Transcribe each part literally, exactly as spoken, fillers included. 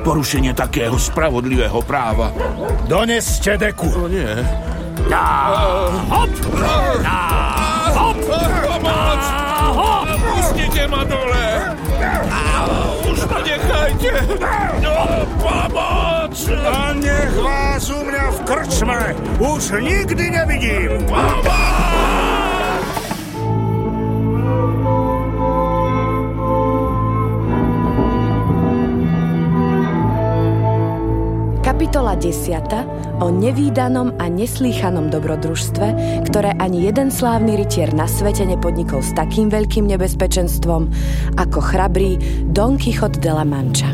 Porušenie takého spravodlivého práva. Doneste deku. O nie. Na hop! Na hop! Pomoc! Pustite ma dole! Už ma nechajte! No, pomoc! A nech vás u mňa v krčme už nikdy nevidím! Kapitola desiata o nevídanom a neslýchanom dobrodružstve, ktoré ani jeden slávny rytier na svete nepodnikol s takým veľkým nebezpečenstvom ako chrabrý Don Quixote de la Mancha.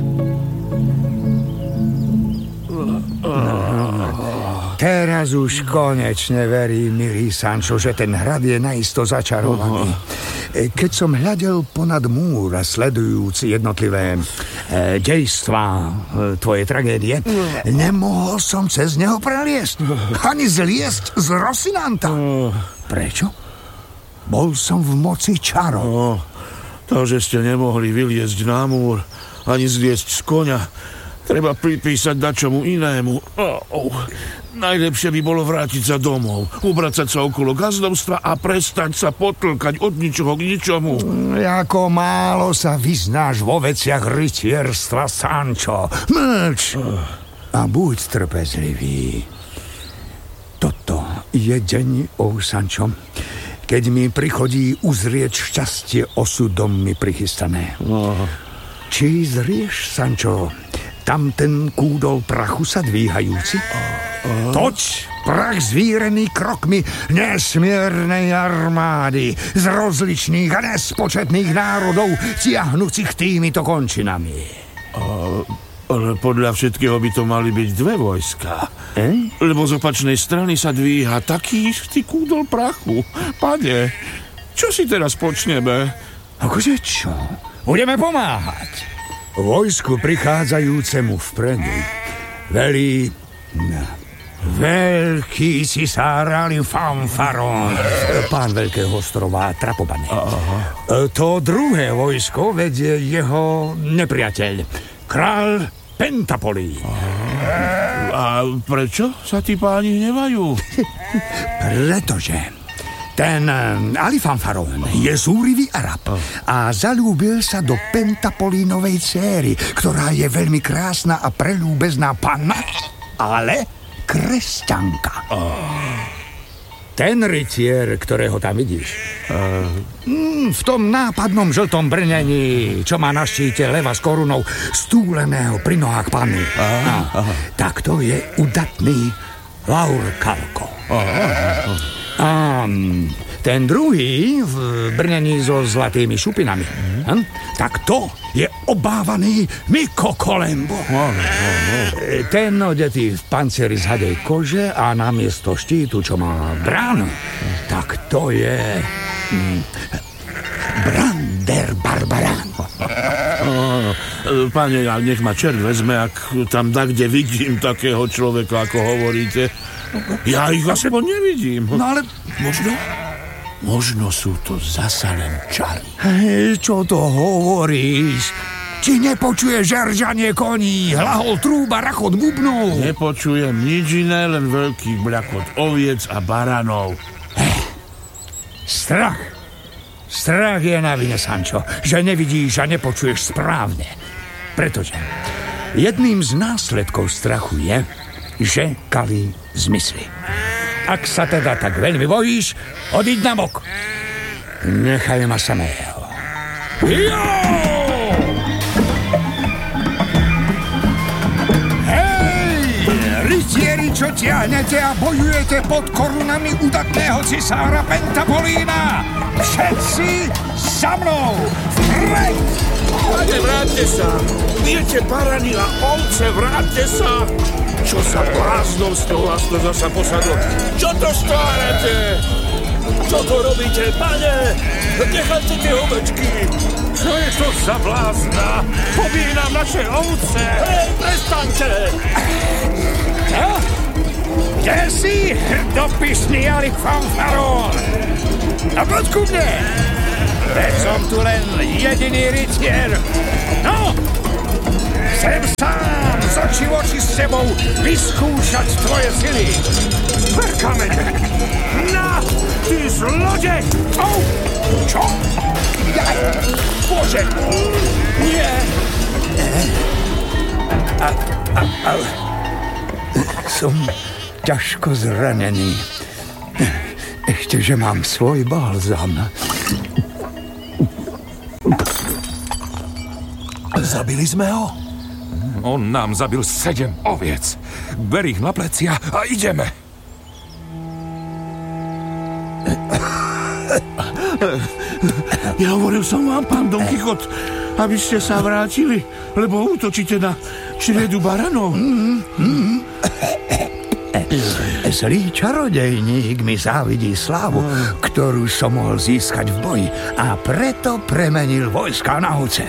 Teraz už konečne verí, milý Sancho, že ten hrad je naisto začarovaný. Keď som hľadel ponad múr, sledujúc jednotlivé e, dejstvá e, tvojej tragédie, nemohol som cez neho preliesť, ani zliesť z Rocinanta. Prečo? Bol som v moci čarov. Oh, to, že ste nemohli vyliezť na múr, ani zliesť z koňa, treba pripísať dačomu inému. Oh, oh. Najlepšie by bolo vrátiť sa domov, ubracať sa okolo gazdovstva a prestať sa potlkať od ničoho k ničomu. Ako málo sa vyznáš vo veciach rytierstva, Sancho. Mlč a buď trpezlivý. Toto je deň, oh Sancho, keď mi prichodí uzrieť šťastie osudom mi prichystané. Oh. Či zrieš, Sancho, tam ten kúdol prachu sa dvíhajúci? Uh-huh. Toč prach zvírený krokmi nesmiernej armády z rozličných a nespočetných národov tiahnúcich týmito končinami. Uh, ale podľa všetkého by to mali byť dve vojska. Eh? Lebo z opačnej strany sa dvíha taký istý kúdol prachu. Pane, čo si teraz počneme? Akože čo? Budeme pomáhať. Vojsku prichádzajúcemu vpredu velí veľký cisár Alin Fanfaron, pán veľkého ostrova Trapobane. Aha. To druhé vojsko vedie jeho nepriateľ, kráľ Pentapolí. A prečo sa tí páni hnevajú? Pretože ten Ali Fanfaron je zúrivý Arab a zalúbil sa do Pentapolínovej céry, ktorá je veľmi krásna a preľúbezná panna, ale kresťanka. Oh. Ten rytier, ktorého tam vidíš, uh. mm, v tom nápadnom žltom brnení, čo má na štíte leva s korunou stúleného pri nohách panny, uh. uh. tak to je udatný Laurkalko. Uh. Uh. A ten druhý v brnení so zlatými šupinami, mm. hm? tak to je obávaný Miko Kolembo. Oh, oh, oh. Ten odetý v pancieri z hadej kože a namiesto štítu, čo má bránu, mm. tak to je mm, Brander Barbaran. Oh, pane, nech ma čert vezme, ak tam da, kde vidím takého človeka, ako hovoríte. Ja ich aspoň nevidím. No ale možno, možno sú to zasa len čary. Hej, čo to hovoríš? Či nepočuješ žeržanie koní, hlahol trúba, rachot bubnov? Nepočujem nič iné, len veľký bľakot oviec a baranov. Hej, strach. Strach je na vine, Sancho, že nevidíš a nepočuješ správne. Pretože jedným z následkov strachu je, že kalí zmysly. Ak sa teda tak veľmi bojíš, odíď na bok. Nechaj ma samého. Jo! Hej, rytieri, čo tiahnete a bojujete pod korunami udatného cisára Pentapolína! Všetci za mnou! Vpred! Pane, vráťte sa! Viete, barani a ovce, vráťte sa! Čo sa bláznovstvo vás to zasa posadlo? Čo to stvárate? Čo to robíte, pane? Nechajte tie ovečky! Čo je to za blázna? Pobíj nám naše ovce! Hej, prestaňte! No? Kde si, hrdopisný Ali Fanfaron? No poď ku mne! Veď som tu len jediný rytier! No! Sem sám! z očí v oči s tebou vyskúšať tvoje sily. Ver kamene! Na, ty zlodej! Au! Čo? Jaj! Bože! Nie! A, a, a, som ťažko zranený. Ešte, že mám svoj balzam. Zabili sme ho? On nám zabil sedem oviec. Ber ich na plecia a ideme. Ja hovoril som vám, pán Don Kichot, aby ste sa vrátili, lebo útočíte na čriedu baranov. Mm-hmm. Zlý čarodejník mi závidí slávu, ktorú som mohol získať v boji, a preto premenil vojska na huce.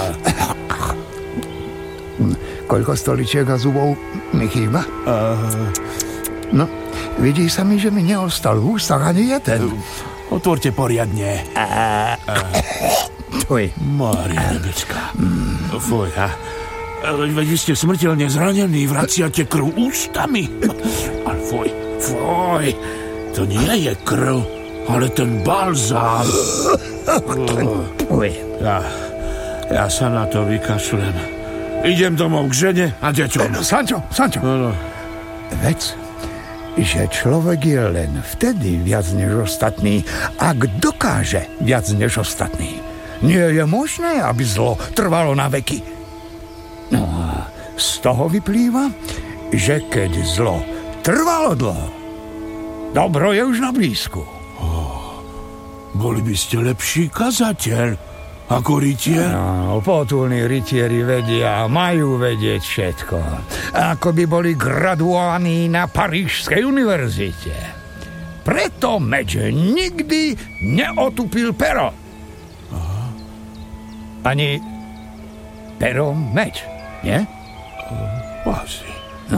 Koľko stoličiek a zubov mi chýba? No, vidí sa mi, že mi neostal v ústach ani jeden. Otvorte poriadne. Tvoj. Mária nebeská. Fuj, a veď vy ste smrteľne zranení, vraciate krv ústami. Ale fuj, fuj, to nie je krv, ale ten balzám. Fuj. Ja, ja sa na to vykašlem. Idem domov k žene a deťom. Sančo, Sančo. No, no. Vec, že človek je len vtedy viac než ostatný, ak dokáže viac než ostatný. Nie je možné, aby zlo trvalo na veky. No a z toho vyplýva, že keď zlo trvalo dlho, dobro je už na blízku. Oh, boli by ste lepší kazateľ ako rytier? No, potulní rytieri vedia, majú vedieť všetko. Ako by boli graduovaní na Parížskej univerzite. Preto meč nikdy neotupil pero. Aha. Ani pero meč, nie? Uh, asi. No.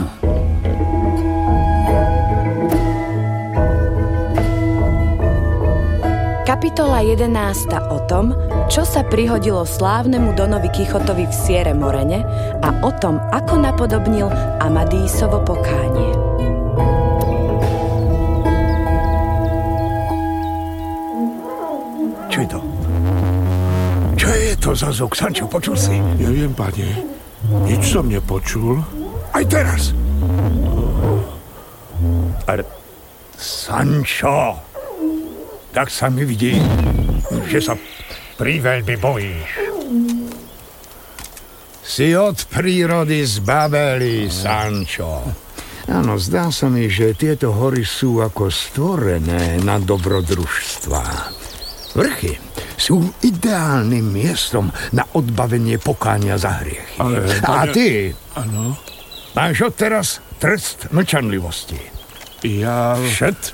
Kapitola jedenásta o tom, čo sa prihodilo slávnemu Donovi Kichotovi v Sierre Morene, a o tom, ako napodobnil Amadísovo pokánie. Čo je to? Čo je to za zvuk, Sančo, počul si? Neviem, pane. Nič som nepočul. Aj teraz. Ale... Sančo, tak sa mi vidí, že sa priveľmi bojíš. Si od prírody zbabelý, Sančo. Áno, zdá sa mi, že tieto hory sú ako stvorené na dobrodružstvá. Vrchy sú ideálnym miestom na odbavenie pokánia za hriechy. Ale, A pane... ty Áno. máš odteraz trest mlčanlivosti. Ja... Všet?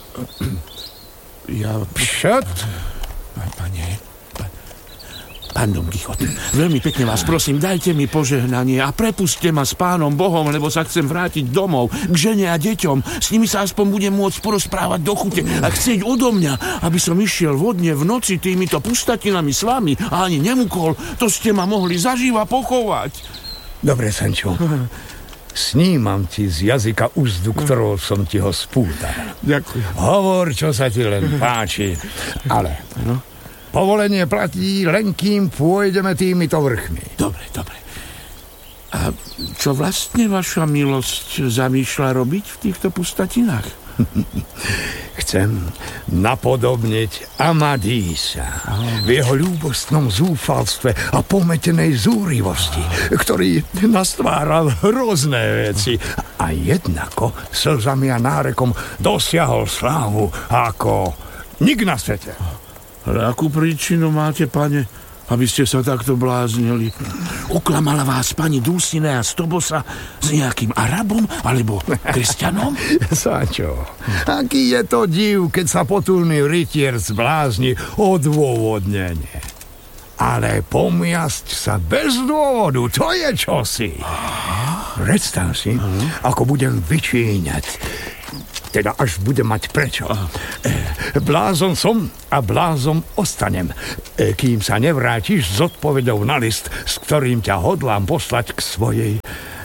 Ja... Všet? Pane... Pán Don Kichot, veľmi pekne vás prosím, dajte mi požehnanie a prepuste ma s pánom Bohom, lebo sa chcem vrátiť domov k žene a deťom. S nimi sa aspoň budem môcť porozprávať do chute a chcieť odo mňa, aby som išiel vodne v noci týmito pustatinami s vami a ani nemukol. To ste ma mohli zaživa pochovať. Dobre, Sančo. Snímam ti z jazyka úzdu, ktorou som ti ho spútal. Ďakujem. Hovor, čo sa ti len páči. Ale povolenie platí len kým pôjdeme týmito vrchmi. Dobre, dobre. A čo vlastne vaša milosť zamýšľa robiť v týchto pustatinách? Chcem napodobniť Amadísa v jeho ľúbostnom zúfalstve a pometenej zúrivosti, ktorý nastváral hrozné veci a jednako slzami a nárekom dosiahol slávu ako nik na svete. Ale akú príčinu máte, pane, aby ste sa takto bláznili? Uklamala vás pani Dulcinea z Tobosa s nejakým Arabom alebo kresťanom? Sančo, aký je to div, keď sa potulný rytier zblázni odôvodnenie. Ale pomiasť sa bez dôvodu, to je čosi. Predstav si, ako budem vyčíňať, teda až budem mať prečo. Blázon som a blázon ostanem, kým sa nevrátiš s odpovedou na list, s ktorým ťa hodlám poslať k svojej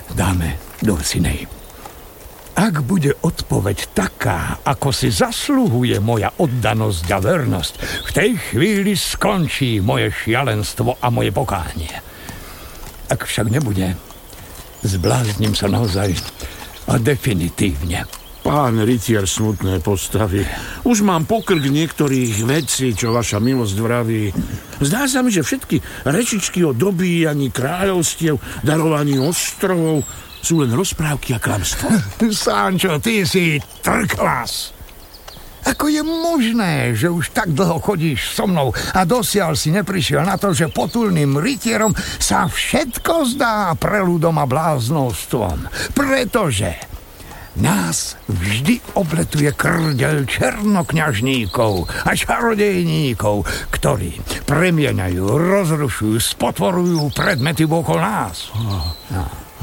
Dáme Dulcinei. Ak bude odpoveď taká, ako si zasluhuje moja oddanosť a vernosť, v tej chvíli skončí moje šialenstvo a moje pokánie. Ak však nebude, zblázním sa naozaj a definitívne. Pán rytier smutnej postavy, už mám pokrk niektorých vecí, čo vaša milosť vraví. Zdá sa mi, že všetky rečičky o dobíjaní kráľovstiev, darovaní ostrovov sú len rozprávky a klamstvo. Sancho, ty si trklas. Ako je možné, že už tak dlho chodíš so mnou a dosiaľ si neprišiel na to, že potulným rytierom sa všetko zdá preludom a bláznostvom? Pretože nás vždy obletuje krdeľ černokňažníkov a čarodejníkov, ktorí premieňajú, rozrušujú, spotvorujú predmety okolo nás. No.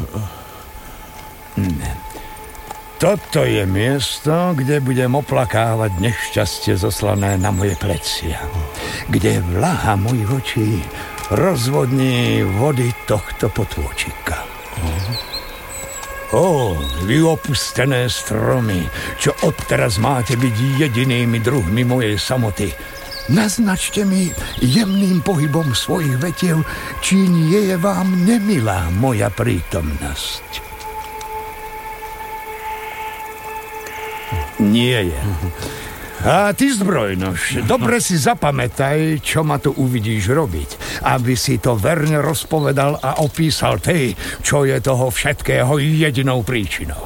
Toto je miesto, kde budem oplakávať nešťastie zoslané na moje plecia. Kde vlaha mojich očí rozvodní vody tohto potôčika. Ó, vy opustené stromy, čo odteraz máte byť jedinými druhmi mojej samoty. Naznačte mi jemným pohybom svojich vetiev, či nie je vám nemilá moja prítomnosť. Nie je. A ty, zbrojnož, dobre si zapamätaj, čo ma tu uvidíš robiť, aby si to verne rozpovedal a opísal tej, čo je toho všetkého jedinou príčinou.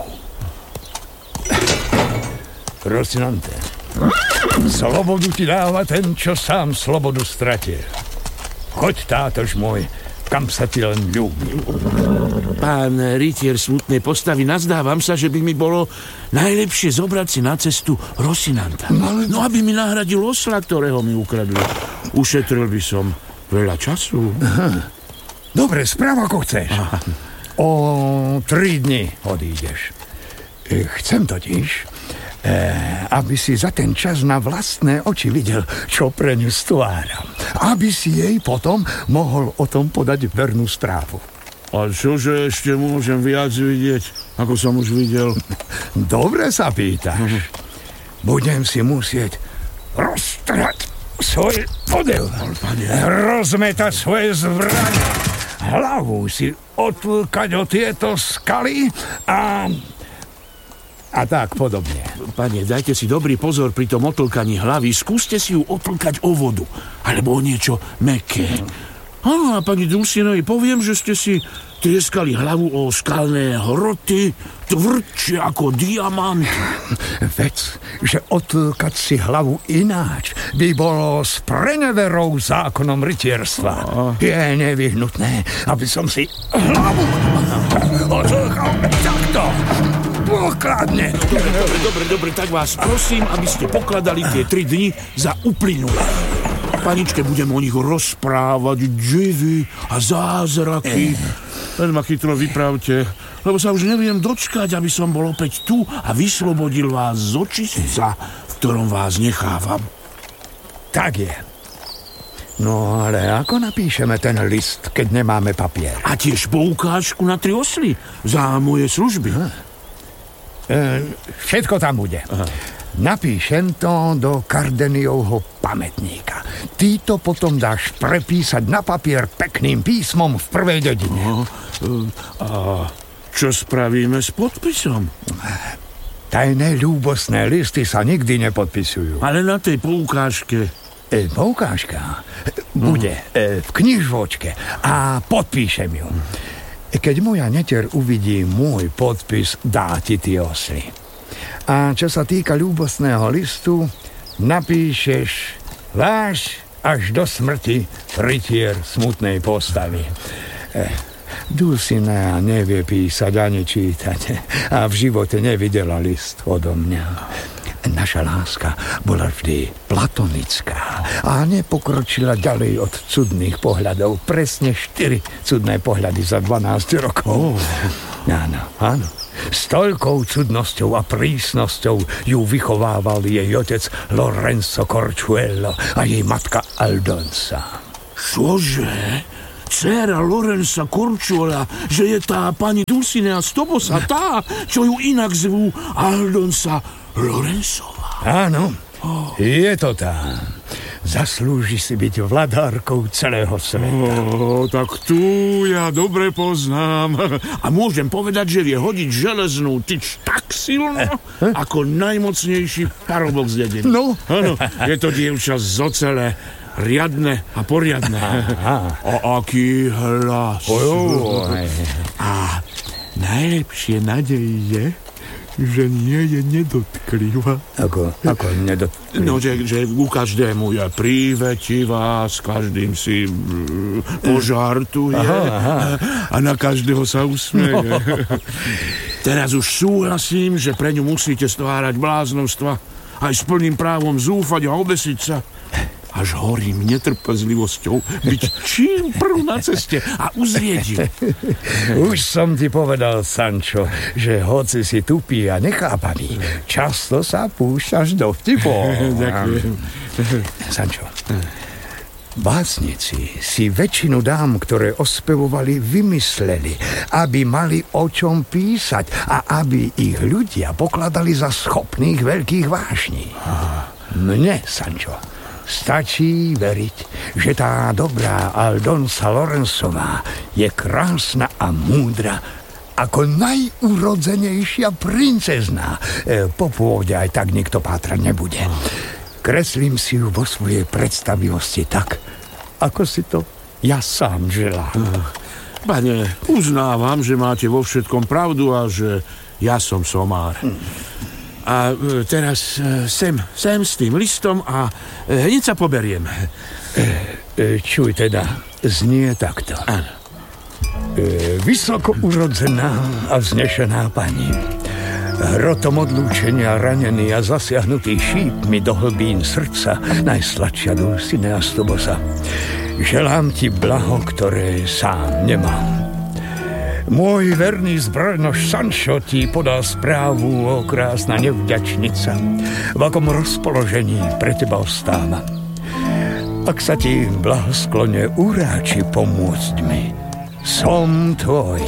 Rocinante, slobodu ti dáva ten, čo sám slobodu stratil. Choď, tátož môj, kam sa ti len ľúbi. Pán rytier smutnej postavy, nazdávam sa, že by mi bolo najlepšie zobrať si na cestu Rocinanta. No, aby mi nahradil osla, ktorého mi ukradli. Ušetril by som veľa času. Aha. Dobre, správ ako chceš. Aha. O tri dni odídeš. Chcem totiž, E, aby si za ten čas na vlastné oči videl, čo pre ňu stváram. Aby si jej potom mohol o tom podať vernú správu. A čože ešte môžem viac vidieť, ako som už videl? Dobre sa pýtaš. Budem si musieť roztrhať svoj odev, rozmetať svoje zbrane, hlavu si odtlkať o tieto skaly a... A tak podobne. Pane, dajte si dobrý pozor pri tom otlkaní hlavy. Skúste si ju otlkať o vodu. Alebo o niečo mäkké. Áno, a pani Dulcinei poviem, že ste si trieskali hlavu o skalné hroty, tvrdšie ako diamant. Vec, že otlkať si hlavu ináč by bolo s preneverou zákonom rytierstva. Je nevyhnutné, aby som si hlavu otlkal takto. Pokladne. Dobre, dobre, dobre, dobre, tak vás prosím, aby ste pokladali tie tri dni za uplynulé. Paničke budem o nich rozprávať divy a zázraky. Len ma chytro vypravte, lebo sa už neviem dočkať, aby som bol opäť tu a vyslobodil vás z očistca, v ktorom vás nechávam. Tak je. No ale ako napíšeme ten list, keď nemáme papier? A tiež poukážku na tri osly za moje služby. Hm. E, všetko tam bude. Aha. Napíšem to do Kardeniovho pamätníka. Ty to potom dáš prepísať na papier pekným písmom v prvej dedine. No, a čo spravíme s podpisom? Tajné ľúbostné listy sa nikdy nepodpisujú. Ale na tej poukážke... E, poukážka bude no. e, v knižočke a podpíšem ju. Keď moja netier uvidí môj podpis, dá ti tie osly. A čo sa týka ľúbostného listu, napíšeš váš až do smrti rytier smutnej postavy. Eh, Dulcinea nevie písať ani čítať a v živote nevidela list odo mňa. Naša láska bola vždy platonická a nepokročila ďalej od cudných pohľadov. Presne štyri cudné pohľady za dvanásť rokov. Oh. Áno, áno. S toľkou cudnosťou a prísnosťou ju vychovával jej otec Lorenzo Corchuelo a jej matka Aldonsa. Čože? dcéra Lorenza Corčola, že je tá pani Dulcinea z Tobosa, tá, čo ju inak zvú Aldonsa Lorenzová. Áno, je to tá. Zaslúži si byť vladárkou celého sveta. Oh, tak tu ja dobre poznám. A môžem povedať, že vie hodiť železnú tyč tak silno, eh, eh? ako najmocnejší parobok z dediny. No. Áno, je to dievča z ocele, riadne a poriadne. Aha. A aký hlas. Oh, a najlepšie nádej je, že nie je nedotklivá. Ako, ako nedotklivá? No, že, že ku každému je prívetivá, s každým si požartuje aha, aha. a na každého sa usmeje. No. Teraz už súhlasím, že pre ňu musíte stvárať bláznostva, aj s plným právom zúfať a obesiť sa. Až horím netrpezlivosťou byť čím prv na ceste a uzrieť ju. Už som ti povedal, Sancho, že hoci si tupý a nechápavý, často sa púšťaš do vtipov. Ďakujem. Sancho, básnici si väčšinu dám, ktoré ospevovali, vymysleli, aby mali o čom písať a aby ich ľudia pokladali za schopných veľkých vášní. Mne, Sancho, stačí veriť, že tá dobrá Aldonsa Lorenzová je krásna a múdra ako najúrodzenejšia princezná. E, po pôvode aj tak nikto pátrať nebude. Kreslím si ju vo svojej predstavivosti tak, ako si to ja sám želám. Pane, uznávam, že máte vo všetkom pravdu a že ja som somár. A teraz sem, sem s tým listom a hneď sa poberiem. Čuj teda, znie takto. Áno. Vysoko urodzená a vznešená pani, hrotom odlúčenia ranený a zasiahnutý šípmi do hlbín srdca, najsladšia Dulcinea z Tobosa, želám ti blaho, ktoré sám nemám. Môj verný zbrojnož Sancho ti podá správu, o krásna nevďačnica, v akom rozpoložení pre teba ostáva. Ak sa ti v blahosklone uráči pomôcť mi, som tvoj.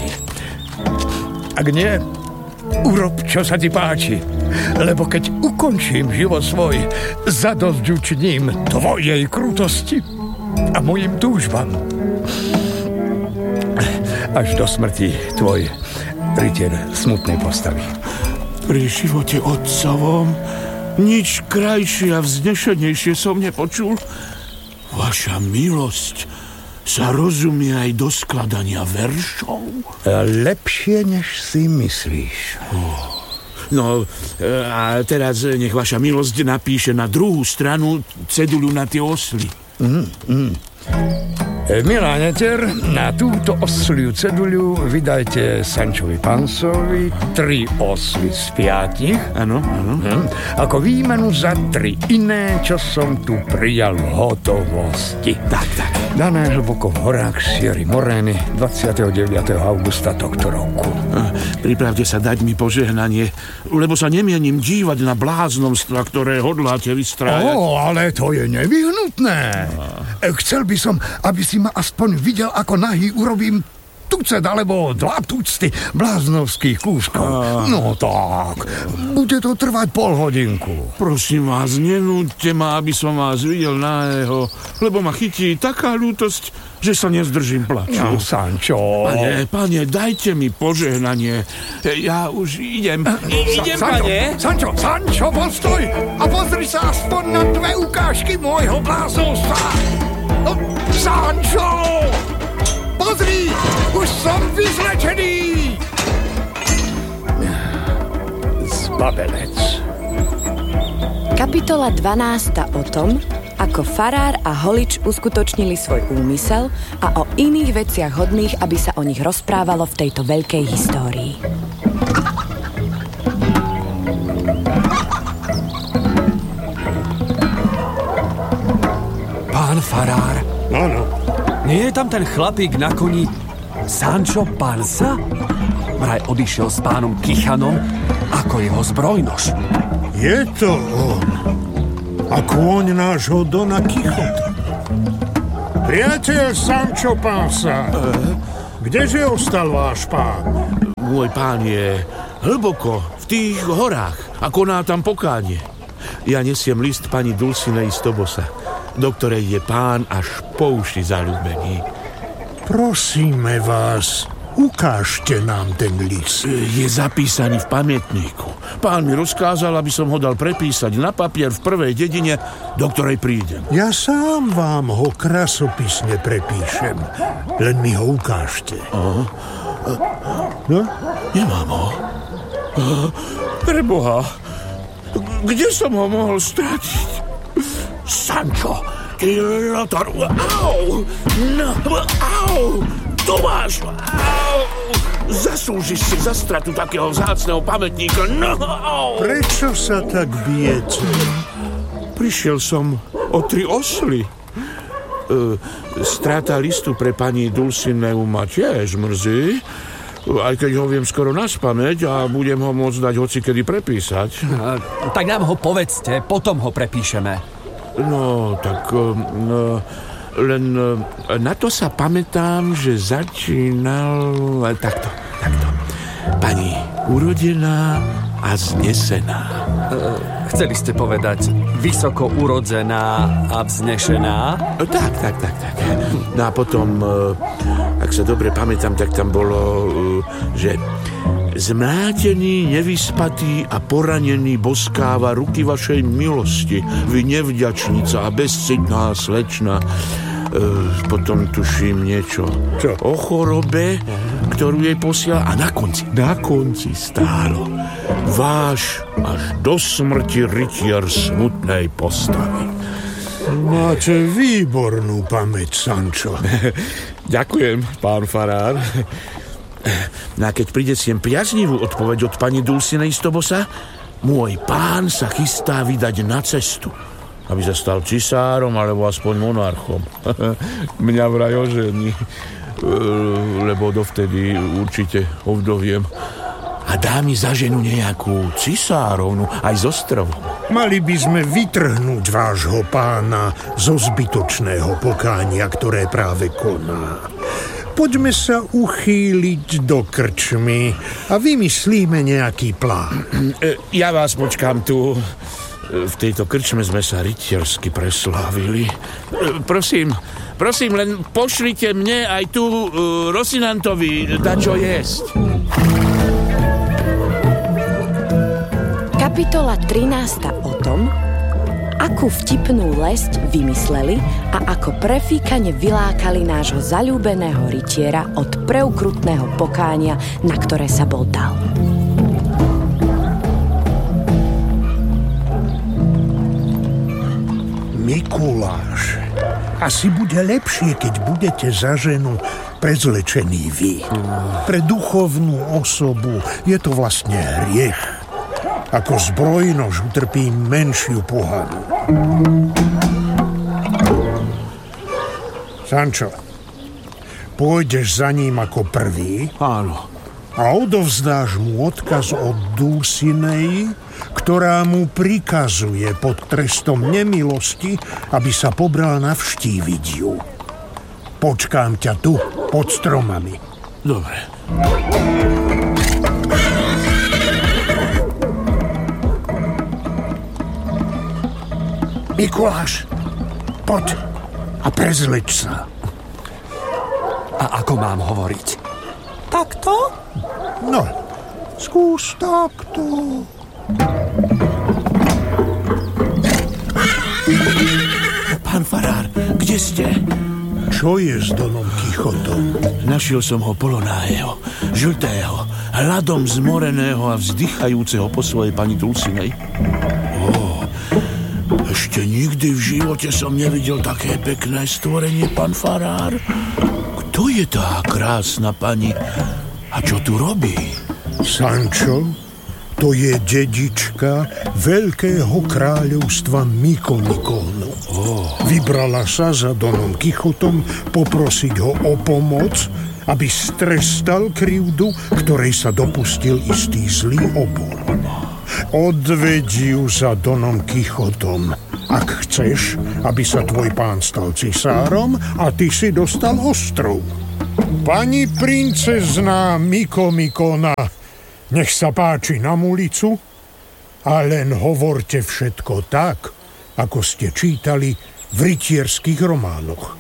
Ak nie, urob, čo sa ti páči, lebo keď ukončím život svoj, zadosť učiním tvojej krutosti a mojim túžbám. Až do smrti tvoj rytier smutnej postavy. Pri živote otcovom nič krajšie a vznešenejšie som nepočul. Vaša milosť sa rozumie aj do skladania veršov? Lepšie, než si myslíš. Oh. No, a teraz nech vaša milosť napíše na druhú stranu ceduľu na tie osly. Mm, mm. Milá netier, na túto osliu ceduľu vydajte Sančovi Pansovi tri osly z piatich. Áno, áno. Hm, ako výmenu za tri iné, čo som tu prijal v hotovosti. Tak, tak. Dané hlboko v horách Sierry Moreny dvadsiateho deviateho augusta tohto roku. Pripravte sa dať mi požehnanie, lebo sa nemienim dívať na bláznomstva, ktoré hodláte vystrájať. Ó, ale to je nevyhnutné. Chcel by som, aby si ma aspoň videl, ako nahý urobím tucet alebo dva tucty bláznovských kúskov. A... No tak, bude to trvať pol hodinku. Prosím vás, nenúďte ma, aby som vás videl nahého, lebo ma chytí taká ľútosť, že sa nezdržím plaču. No, Sancho. Pane, pane, dajte mi požehnanie. Ja už idem. I, idem, Sancho, pane. Sancho, Sancho, postoj a pozri sa aspoň na dve ukážky môjho bláznovstva. No, Sancho! Pozri, už som vyzlečený! Zbabelec. Kapitola dvanásta o tom, ako farár a holič uskutočnili svoj úmysel a o iných veciach hodných, aby sa o nich rozprávalo v tejto veľkej histórii. Pán farár. Áno. Nie je tam ten chlapík na koni Sancho Panza? Vraj odišiel s pánom Kichanom ako jeho zbrojnož. Je to on. A kôň nášho Dona Kichota. Priateľ Sancho Panza, kdeže ostal váš pán? Môj pán je hlboko v tých horách a koná tam pokánie. Ja nesiem list pani Dulcinei z Tobosa, do ktorej je pán až po uši zaľúbený. Prosíme vás, ukážte nám ten list. Je zapísaný v pamätníku. Pán mi rozkázal, aby som ho dal prepísať na papier v prvej dedine, do ktorej prídem. Ja sám vám ho krasopisne prepíšem. Len mi ho ukážte. Aha. No? Nemám ho. Preboha, kde som ho mohol stratiť? Sancho, ty lotor. Au! No, au! Tu máš! Au! Zaslúžiš si za stratu takého vzácneho pamätníka. No! Au! Prečo sa tak bijete? Prišiel som o tri osly. Uh, strata listu pre pani Dulcineu ma tiež mrzí, aj keď ho viem skoro naspamäť a budem ho môcť dať hocikedy prepísať. Uh, tak nám ho povedzte, potom ho prepíšeme. No, tak uh, len uh, na to sa pamätám, že začínal uh, takto, takto. Pani urodená a znesená. Uh, chceli ste povedať vysoko urodzená a vznešená? Uh, tak, tak, tak, tak. No a potom, uh, ak sa dobre pamätám, tak tam bolo, uh, že zmlátený, nevyspatý a poranený boskáva ruky vašej milosti, vy nevďačnica a bezcitná slečna. E, potom tuším niečo Čo? o chorobe, ktorú jej posiela, a na konci, na konci stálo váš až do smrti rytier smutnej postavy. Máte výbornú pamäť, Sancho. Ďakujem, pán farár. No a keď príde sem priaznivú odpoveď od pani Dulcinei z Tobosa, môj pán sa chystá vydať na cestu, aby sa stal cisárom alebo aspoň monarchom. Mňa vraj ožení, lebo dovtedy určite ovdoviem. A dá mi za ženu nejakú cisárovnu aj z ostrovom. Mali by sme vytrhnúť vášho pána zo zbytočného pokánia, ktoré práve koná. Poďme sa uchýliť do krčmy a vymyslíme nejaký plán. Ja vás počkám tu. V tejto krčme sme sa rytiersky preslávili. Prosím, prosím, len pošlite mne aj tu uh, Rosinantovi dačo jesť. Kapitola trinásta o tom, akú vtipnú lesť vymysleli a ako prefíkane vylákali nášho zaľúbeného rytiera od preukrutného pokánia, na ktoré sa bol dal. Mikuláš, asi bude lepšie, keď budete za ženu prezlečený vy. Pre duchovnú osobu je to vlastne hriech. Ako zbrojnož utrpí menšiu pohanu. Sancho, pôjdeš za ním ako prvý? Áno. A odovzdáš mu odkaz od Dulcinei, ktorá mu prikazuje pod trestom nemilosti, aby sa pobral navštíviť ju. Počkám ťa tu, pod stromami. Dobre. Mikuláš, poď a prezleč sa. A ako mám hovoriť? Takto? No, skús takto. Pán farár, kde ste? Čo je s Donom Kichotom? Našiel som ho polonájeho, žltého, hladom zmoreného a vzdychajúceho po svojej pani Dulcinei. Ó, ešte nikdy v živote som nevidel také pekné stvorenie, pán farár. Kto je tá krásna pani a čo tu robí? Sancho, to je dedička veľkého kráľovstva Mikonikónu. Oh. Vybrala sa za Donom Kichotom poprosiť ho o pomoc, aby strestal krivdu, ktorej sa dopustil istý zlý obor. Odvedí ju za Donom Kichotom Ak chceš, aby sa tvoj pán stal cisárom a ty si dostal ostrov. Pani princezná Mikomikona, nech sa páči na ulicu a len hovorte všetko tak, ako ste čítali v rytierských románoch.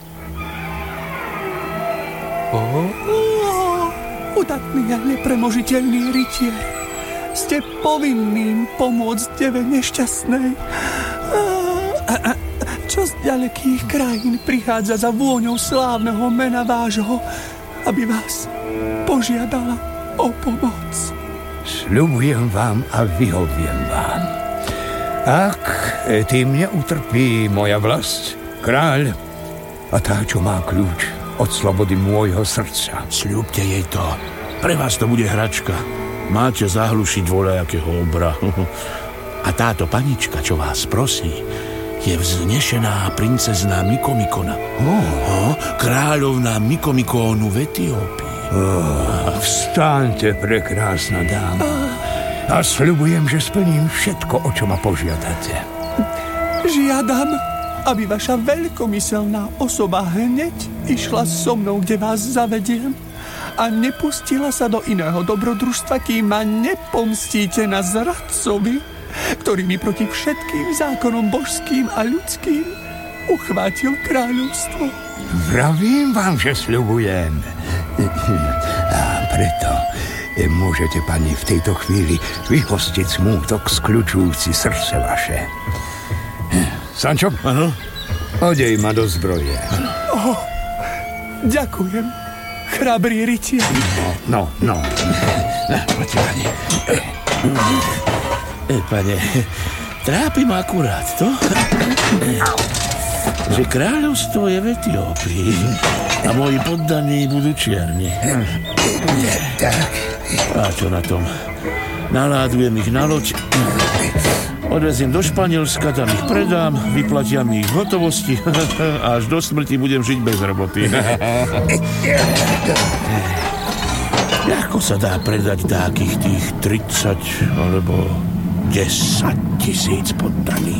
Oh, oh, udatný a nepremožiteľný rytier. Ste povinným pomôcť deve nešťastnej. A, a, čo z ďalekých krajín prichádza za vôňou slávneho mena vášho, aby vás požiadala o pomoc. Sľubujem vám a vyhoviem vám. Ak tým neutrpí moja vlast, kráľ a tá, čo má kľúč od slobody môjho srdca. Sľubte jej to. Pre vás to bude hračka. Máte zahlušiť voľajakého obra. A táto panička, čo vás prosí, je vznešená princezná Mikomikona. Oh. Oh, kráľovná Mikomikónu v Etiópii. Oh, vstaňte, prekrásna dáma. A sľubujem, že splním všetko, o čo ma požiadate. Žiadam, aby vaša veľkomyselná osoba hneď išla so mnou, kde vás zavediem a nepustila sa do iného dobrodružstva, kým ma nepomstíte na zradcovi, ktorý mi proti všetkým zákonom božským a ľudským uchvátil kráľovstvo. Vravím vám, že sľubujem. A preto môžete, pani, v tejto chvíli vyhostiť smútok skľučujúci srdce vaše. Sančo? Áno? Odej ma do zbroje. Oh, ďakujem, chrabrý rytier. No, no, no. Poďte, pani. E, pane, trápi ma akurát to, že kráľovstvo je v Etiópii a moji poddaní budú čierni. Tak. A čo na tom? Naládujem ich na loď, odveziem do Španielska, tam ich predám, vyplatia mi ich v hotovosti a až do smrti budem žiť bez roboty. Ako sa dá predať takých tých tridsať alebo desať tisíc poddaní?